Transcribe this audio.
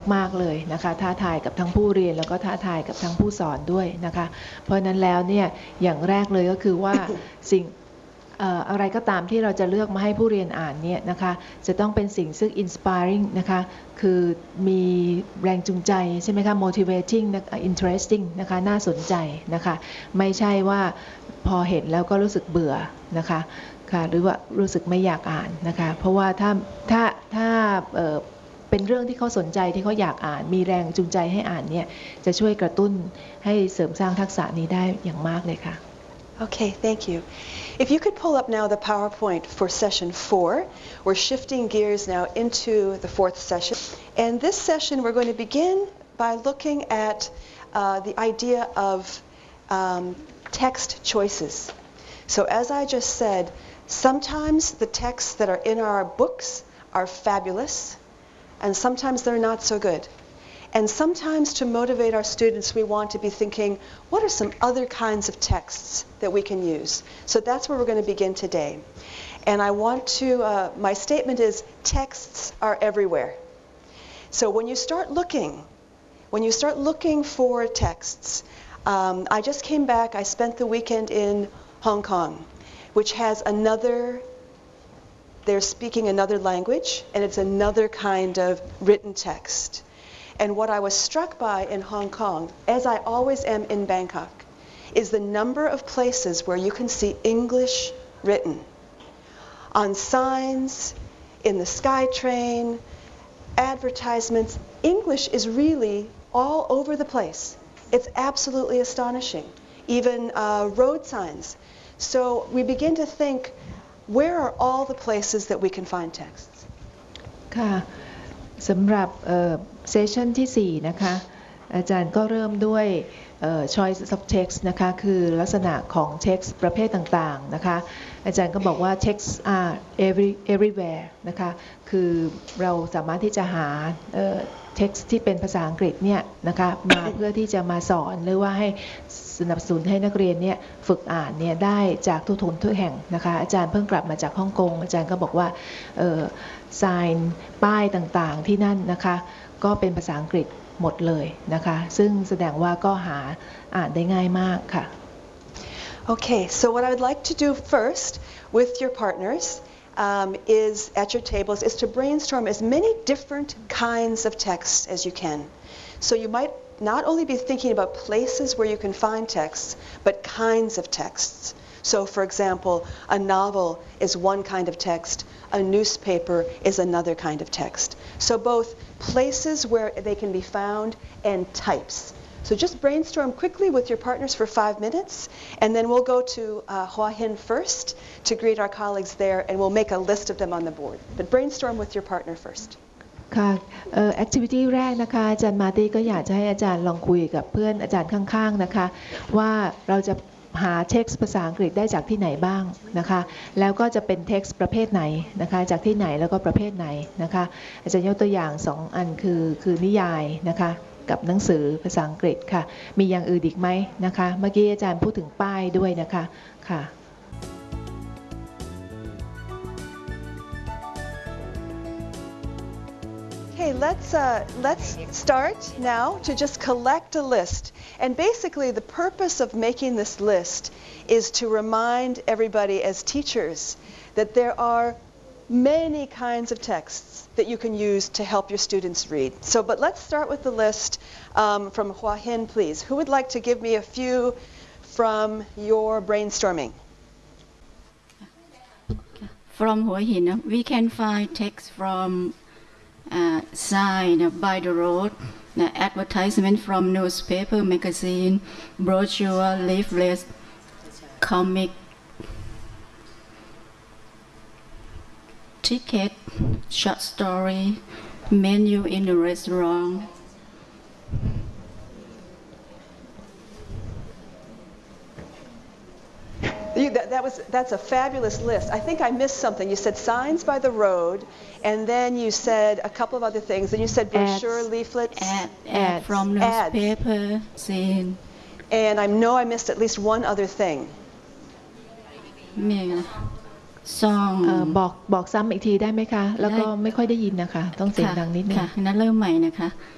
มากเลยนะคะท้าทายกับทั้งผู้เรียนแล้วก็ท้าทายกับทั้งผู้สอนด้วยนะคะเพราะนั้นแล้วเนี่ยอย่างแรกเลยก็คือว่าสิ่งอะไรก็ตามที่เราจะเลือกมาให้ผู้เรียนอ่านเนี่ยนะคะจะต้องเป็นสิ่งซึ่ง inspiring นะคะคือมีแรงจูงใจใช่ไหมคะ motivating interesting นะคะน่าสนใจนะคะไม่ใช่ว่าพอเห็นแล้วก็รู้สึกเบื่อนะคะค่ะหรือว่ารู้สึกไม่อยากอ่านนะคะเพราะว่าถ้าเป็นเรื่องที่เขาสนใจที่เขาอยากอ่านมีแรงจูงใจให้อ่านเนี่ยจะช่วยกระตุ้นให้เสริมสร้างทักษะนี้ได้อย่างมากเลยค่ะ Okay, thank you. If you could pull up now the PowerPoint for session 4, we're shifting gears now into the 4th session. And this session we're going to begin by looking at the idea of text choices. So as I just said, sometimes the texts that are in our books are fabulous, and sometimes they're not so good. And sometimes to motivate our students, we want to be thinking, what are some other kinds of texts that we can use? So that's where we're going to begin today. And I want to, my statement is, texts are everywhere. So when you start looking for texts, I just came back, I spent the weekend in Hong Kong, which has they're speaking another language, and it's another kind of written text. And what I was struck by in Hong Kong, as I always am in Bangkok, is the number of places where you can see English written. On signs, in the SkyTrain, advertisements, English is really all over the place. It's absolutely astonishing. Even road signs. So we begin to think, where are all the places that we can find texts? ค่ะสำหรับเซสชันที่4นะคะอาจารย์ก็เริ่มด้วยchoice of text นะคะคือลักษณะของ text ประเภทต่างๆนะคะอาจารย์ก็บอกว่า text are everywhere นะคะคือเราสามารถที่จะหาtext ที่เป็นภาษาอังกฤษเนี่ยนะคะมาเพื่อที่จะมาสอนหรือว่าให้สนับสนุนให้นักเรียนเนี่ยฝึกอ่านเนี่ยได้จากทุกทุนทุกแห่งนะคะอาจารย์เพิ่งกลับมาจากฮ่องกงอาจารย์ก็บอกว่าsign ป้ายต่างๆที่นั่นนะคะก็เป็นภาษาอังกฤษหมดเลยนะคะซึ่งแสดงว่าก็หาอ่านได้ง่ายมากค่ะ Okay, so what I would like to do first with your partners is at your tables is to brainstorm as many different kinds of texts as you can. So you might not only be thinking about places where you can find texts, but kinds of texts. So for example, a novel is one kind of text, a newspaper is another kind of text. So both places where they can be found and types. So just brainstorm quickly with your partners for 5 minutes, and then we'll go to Hua Hin first to greet our colleagues there, and we'll make a list of them on the board. But brainstorm with your partner first. ค่ะactivity แรกนะคะอาจารย์มาร์ตี้ก็อยากจะให้อาจารย์ลองคุยกับเพื่อนอาจารย์ข้างๆนะคะว่าเราจะหา text ภาษาอังกฤษได้จากที่ไหนบ้างนะคะแล้วก็จะเป็น text ประเภทไหนนะคะจากที่ไหนแล้วก็ประเภทไหนนะคะอาจารย์ยกตัวอย่าง2อันคือนิยายนะคะกับหนังสือภาษาอังกฤษค่ะมีอย่างอื่นอีกไหมนะคะเมื่อกี้อาจารย์พูดถึงป้ายด้วยนะคะค่ะ Okay, let's start now to just collect a list. And basically the purpose of making this list is to remind everybody as teachers that there are many kinds of texts that you can use to help your students read. So, but let's start with the list from Hua Hin, please. Who would like to give me a few from your brainstorming? From Hua Hin, we can find text from sign by the road, advertisement from newspaper, magazine, brochure, leaflets, comic, ticket, short story, menu in the restaurant. That's a fabulous list. I think I missed something. You said signs by the road, and then you said a couple of other things. Then you said brochure, leaflets, ads from newspaper, scene. And I know I missed at least one other thing. ซองบอกซ้ำอีกทีได้ไหมคะแล้วก็ไม่ค่อยได้ยินนะคะต้องเสียงดังนิดนึงค่ะนั้นเริ่มใหม่นะคะ